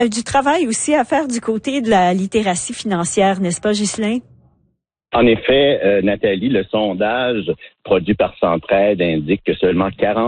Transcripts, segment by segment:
Du travail aussi à faire du côté de la littératie financière, n'est-ce pas, Ghislain? En effet, Nathalie, le sondage produit par Centraide indique que seulement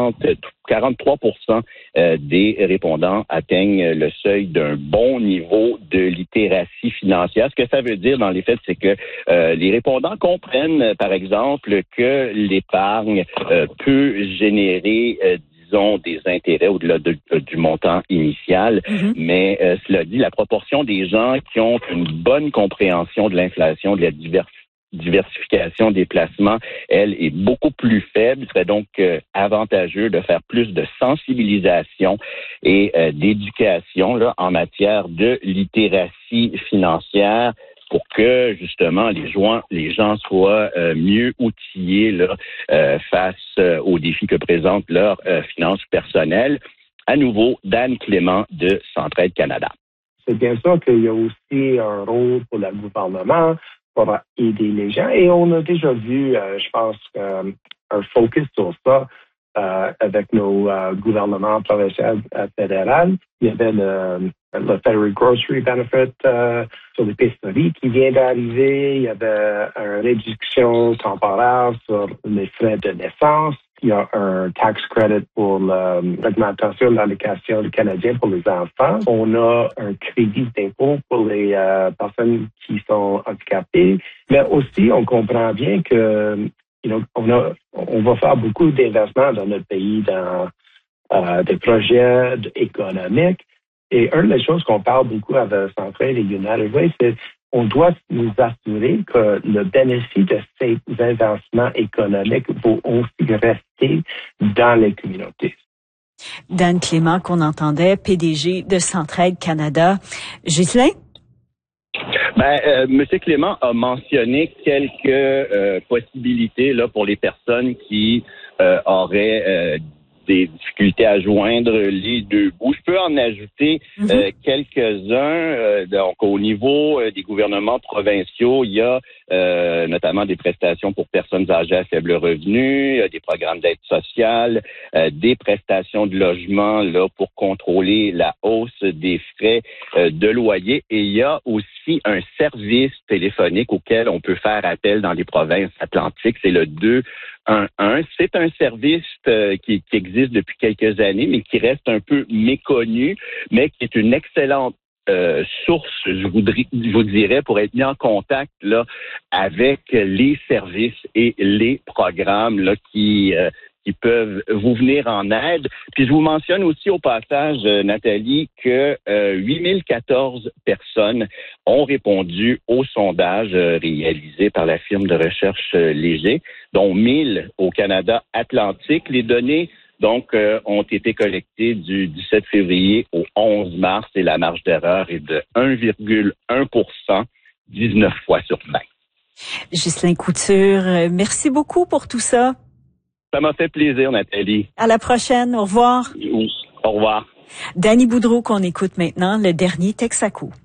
43% des répondants atteignent le seuil d'un bon niveau de littératie financière. Ce que ça veut dire dans les faits, c'est que les répondants comprennent, par exemple, que l'épargne peut générer disons, des intérêts au-delà du montant initial. Mais cela dit, la proportion des gens qui ont une bonne compréhension de l'inflation, de la diversification des placements, elle, est beaucoup plus faible. Il serait donc avantageux de faire plus de sensibilisation et d'éducation là, en matière de littératie financière pour que, justement, les gens soient mieux outillés là, face aux défis que présentent leurs finances personnelles. À nouveau, Dan Clément de Centraide Canada. C'est bien sûr qu'il y a aussi un rôle pour le gouvernement pour aider les gens. Et on a déjà vu, je pense, un focus sur ça avec nos gouvernements provinciaux fédéraux. Il y avait le Federal Grocery Benefit sur l'épicerie qui vient d'arriver. Il y avait une réduction temporaire sur les frais de naissance. Il y a un tax credit pour l'augmentation de l'allocation du Canadien pour les enfants. On a un crédit d'impôt pour les personnes qui sont handicapées. Mais aussi, on comprend bien que on va faire beaucoup d'investements dans notre pays dans des projets économiques. Et une des choses qu'on parle beaucoup avec Centraide et United Way, c'est on doit nous assurer que le bénéfice de ces investissements économiques va aussi rester dans les communautés. Dan Clément, qu'on entendait, PDG de Centraide Canada. Ghislain? M. Clément a mentionné quelques possibilités là pour les personnes qui auraient des difficultés à joindre les deux bouts. Je peux en ajouter quelques-uns. Donc, au niveau des gouvernements provinciaux, il y a notamment des prestations pour personnes âgées à faible revenu, des programmes d'aide sociale, des prestations de logement là pour contrôler la hausse des frais de loyer. Et il y a aussi un service téléphonique auquel on peut faire appel dans les provinces atlantiques. C'est le 211. C'est un service qui existe depuis quelques années, mais qui reste un peu méconnu, mais qui est une excellente source, je vous dirais, pour être mis en contact là avec les services et les programmes là qui peuvent vous venir en aide. Puis je vous mentionne aussi au passage, Nathalie, que 8014 personnes ont répondu au sondage réalisé par la firme de recherche Léger, dont 1000 au Canada Atlantique. Les données donc ont été collectées du 17 février au 11 mars et la marge d'erreur est de 1,1%, 19 fois sur 20. Ghislain Couture, merci beaucoup pour tout ça. Ça m'a fait plaisir, Nathalie. À la prochaine. Au revoir. Au revoir. Danny Boudreau qu'on écoute maintenant, le dernier Texaco.